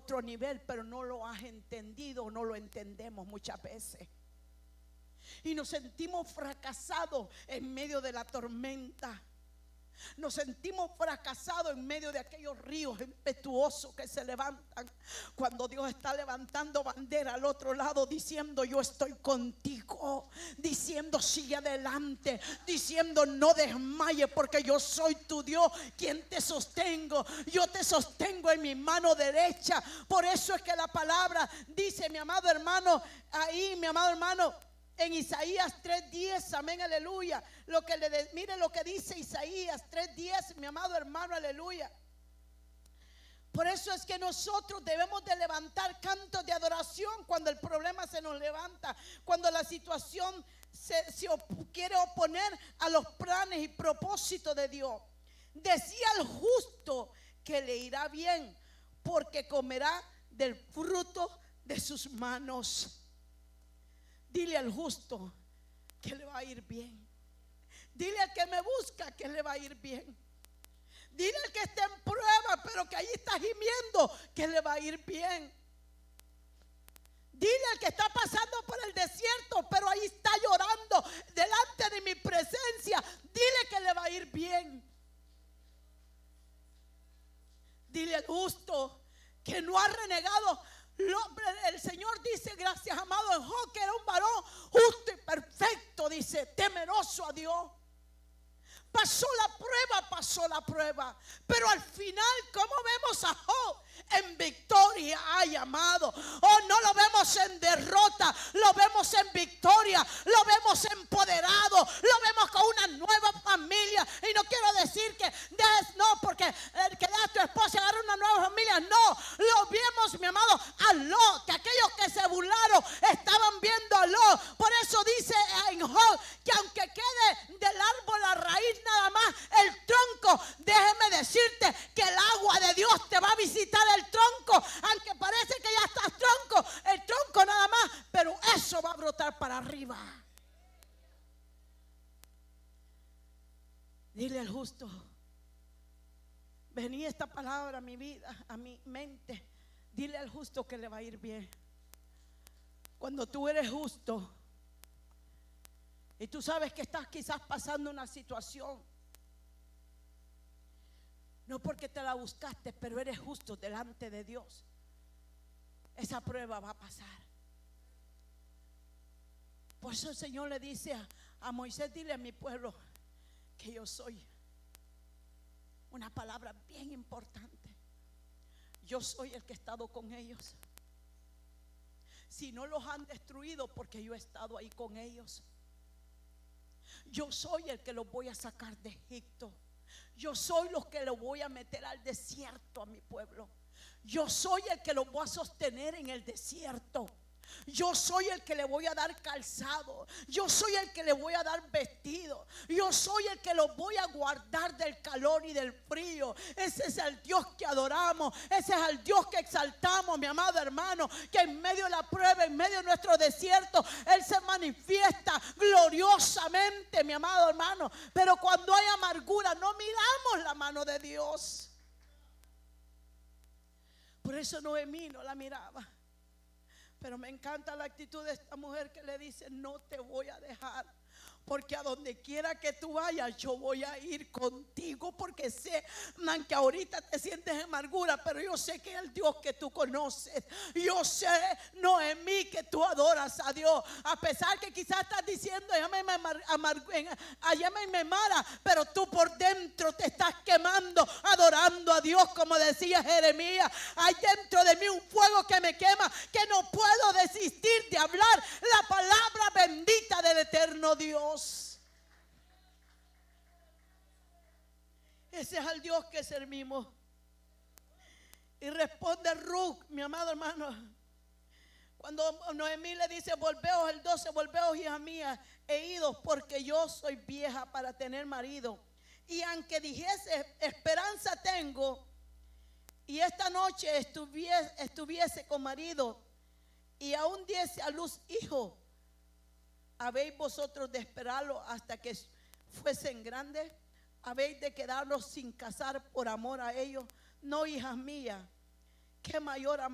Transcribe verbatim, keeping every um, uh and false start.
otro nivel, pero no lo has entendido, no lo entendemos muchas veces. Y nos sentimos fracasados en medio de la tormenta. Nos sentimos fracasados en medio de aquellos ríos impetuosos que se levantan, cuando Dios está levantando bandera al otro lado, diciendo: yo estoy contigo, diciendo: sigue adelante, diciendo: no desmayes, porque yo soy tu Dios, quien te sostengo. Yo te sostengo en mi mano derecha. Por eso es que la palabra dice, mi amado hermano, ahí, mi amado hermano, en Isaías tres diez, amén, aleluya. Lo que le, mire lo que dice Isaías tres diez, mi amado hermano, aleluya. Por eso es que nosotros debemos de levantar cantos de adoración cuando el problema se nos levanta, cuando la situación se, se op, quiere oponer a los planes y propósitos de Dios. Decía el justo que le irá bien, porque comerá del fruto de sus manos. Dile al justo que le va a ir bien. Dile al que me busca que le va a ir bien. Dile al que está en prueba, pero que ahí está gimiendo, que le va a ir bien. Dile al que está pasando por el desierto, pero ahí está llorando delante de mi presencia, dile que le va a ir bien. Dile al justo que no ha renegado. El Señor dice, gracias, amado, en Job, que era un varón justo y perfecto, dice, temeroso a Dios. Pasó la prueba, pasó la prueba, pero al final, ¿cómo vemos a Job? En victoria, ay, amado. Oh, no lo vemos en derrota, lo vemos en victoria, lo vemos empoderado, lo vemos con una nueva familia. Y no quiero decir que des, no, porque el que da a tu esposa agarra una nueva familia. No, lo vemos, mi amado, a Lot, que aquellos que se burlaron estaban viendo a Lot. Por eso dice en Job que aunque quede del árbol la raíz nada más, el tronco, déjeme decirte que el agua de Dios te va a visitar el tronco, aunque parece que ya estás tronco, el tronco nada más, pero eso va a brotar para arriba. Dile al justo, venía esta palabra a mi vida, a mi mente. Dile al justo que le va a ir bien. Cuando tú eres justo y tú sabes que estás quizás pasando una situación, no porque te la buscaste, pero eres justo delante de Dios, esa prueba va a pasar. Por eso el Señor le dice a, a Moisés: dile a mi pueblo que yo soy. Una palabra bien importante. Yo soy el que he estado con ellos. Si no los han destruido, porque yo he estado ahí con ellos. Yo soy el que los voy a sacar de Egipto. Yo soy los que los voy a meter al desierto a mi pueblo. Yo soy el que los voy a sostener en el desierto. Yo soy el que le voy a dar calzado. Yo soy el que le voy a dar vestido. Yo soy el que los voy a guardar del calor y del frío. Ese es el Dios que adoramos. Ese es el Dios que exaltamos, mi amado hermano. Que en medio de la prueba, en medio de nuestro desierto, Él se manifiesta gloriosamente, mi amado hermano. Pero cuando hay amargura, no miramos la mano de Dios. Por eso Noemí no la miraba. Pero me encanta la actitud de esta mujer que le dice: no te voy a dejar, porque a donde quiera que tú vayas, yo voy a ir contigo, porque sé, man, que ahorita te sientes en amargura, pero yo sé que es el Dios que tú conoces. Yo sé, Noemí, que tú adoras a Dios, a pesar que quizás estás diciendo: llámame llámame Mara, pero tú por dentro te estás quemando, adorando a Dios, como decía Jeremías. Hay dentro de mí un fuego que me quema, que no puedo desistir de hablar la palabra bendita del eterno Dios. Ese es el Dios que servimos. Y responde Ruth, mi amado hermano, cuando Noemí le dice: volveos, el doce, volveos, hija mía, he ido, porque yo soy vieja para tener marido. Y aunque dijese: esperanza tengo, y esta noche estuviese, estuviese con marido, y aún diese a luz hijo, ¿habéis vosotros de esperarlo hasta que fuesen grandes? ¿Habéis de quedarlos sin casar por amor a ellos? No, hijas mías, qué mayor amor